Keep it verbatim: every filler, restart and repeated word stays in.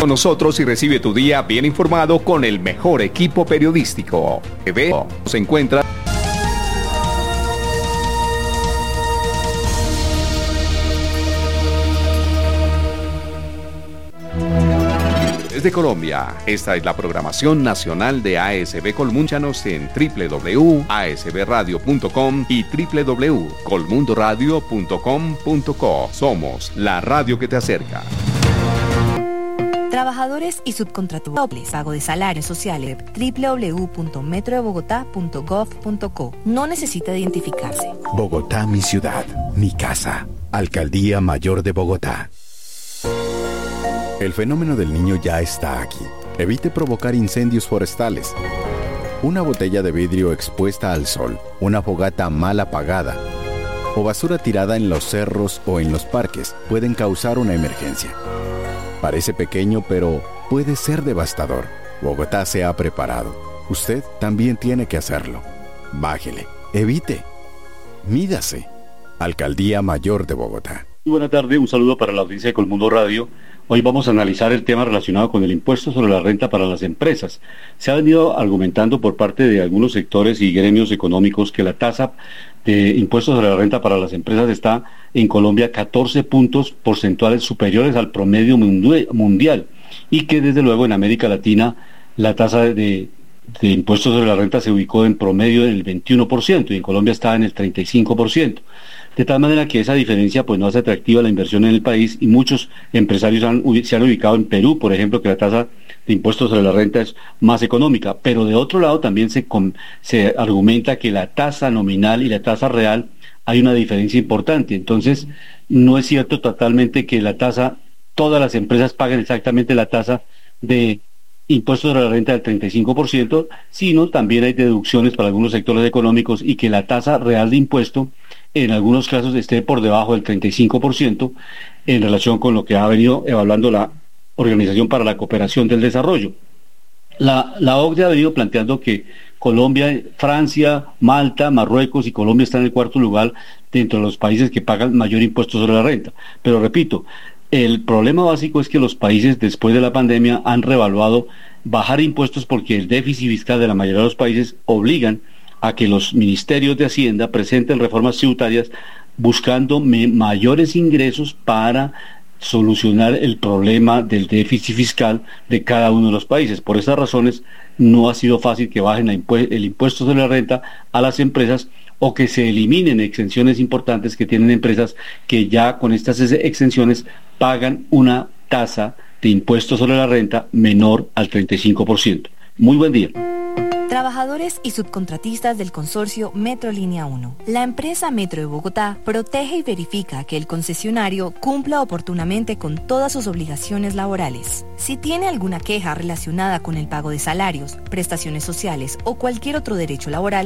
Con nosotros y recibe tu día bien informado con el mejor equipo periodístico. T V se encuentra. Desde Colombia, esta es la programación nacional de A S B Colmunchanos en doble u doble u doble u punto a s b radio punto com y doble u doble u doble u punto colmundoradio punto com punto co. Somos la radio que te acerca. Trabajadores y subcontratados, pago de salarios sociales, doble u doble u doble u punto metro de bogotá punto gov punto co. No necesita identificarse. Bogotá, mi ciudad, mi casa. Alcaldía Mayor de Bogotá. El fenómeno del niño ya está aquí. Evite provocar incendios forestales. Una botella de vidrio expuesta al sol, una fogata mal apagada o basura tirada en los cerros o en los parques pueden causar una emergencia. Parece pequeño, pero puede ser devastador. Bogotá se ha preparado. Usted también tiene que hacerlo. Bájele, evite, mídase. Alcaldía Mayor de Bogotá. Muy buena tarde, un saludo para la audiencia de Colmundo Radio. Hoy vamos a analizar el tema relacionado con el impuesto sobre la renta para las empresas. Se ha venido argumentando por parte de algunos sectores y gremios económicos que la tasa de impuestos sobre la renta para las empresas está en Colombia catorce puntos porcentuales superiores al promedio mundial y que desde luego en América Latina la tasa de, de impuestos sobre la renta se ubicó en promedio en el veintiuno por ciento y en Colombia está en el treinta y cinco por ciento. De tal manera que esa diferencia pues no hace atractiva la inversión en el país y muchos empresarios han, se han ubicado en Perú, por ejemplo, que la tasa de impuestos sobre la renta es más económica, pero de otro lado también se, se argumenta que la tasa nominal y la tasa real hay una diferencia importante. Entonces no es cierto totalmente que la tasa, todas las empresas paguen exactamente la tasa de impuestos sobre la renta del treinta y cinco por ciento, sino también hay deducciones para algunos sectores económicos y que la tasa real de impuesto en algunos casos esté por debajo del treinta y cinco por ciento en relación con lo que ha venido evaluando la Organización para la Cooperación del Desarrollo. La, la O C D E ha venido planteando que Colombia, Francia, Malta, Marruecos y Colombia están en el cuarto lugar dentro de los países que pagan mayor impuesto sobre la renta. Pero repito, el problema básico es que los países después de la pandemia han revaluado bajar impuestos porque el déficit fiscal de la mayoría de los países obligan a que los ministerios de Hacienda presenten reformas tributarias buscando me- mayores ingresos para solucionar el problema del déficit fiscal de cada uno de los países. Por esas razones no ha sido fácil que bajen la impu- el impuesto sobre la renta a las empresas o que se eliminen exenciones importantes que tienen empresas que ya con estas exenciones pagan una tasa de impuesto sobre la renta menor al treinta y cinco por ciento. Muy buen día. Trabajadores y subcontratistas del consorcio Metro Línea uno. La empresa Metro de Bogotá protege y verifica que el concesionario cumpla oportunamente con todas sus obligaciones laborales. Si tiene alguna queja relacionada con el pago de salarios, prestaciones sociales o cualquier otro derecho laboral,